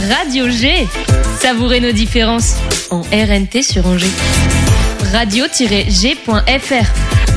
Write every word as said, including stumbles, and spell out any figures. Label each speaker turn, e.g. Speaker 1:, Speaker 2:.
Speaker 1: Radio G. Savourez nos différences en R N T sur Angers. radio tiret g point f r